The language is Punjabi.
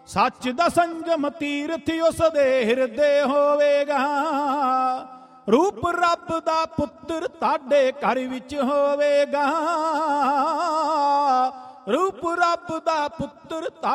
ਸੱਚ ਦਾ ਸੰਜਮ ਤੀਰਥ ਉਸ ਦੇ ਹਿਰਦੇ ਹੋਵੇਗਾ। ਰੂਪ ਰੱਬ ਦਾ ਪੁੱਤਰ ਤੁਹਾਡੇ ਘਰ ਵਿੱਚ ਹੋਵੇਗਾ। ਰੂਪ ਰੱਬ ਦਾ ਪੁੱਤਰ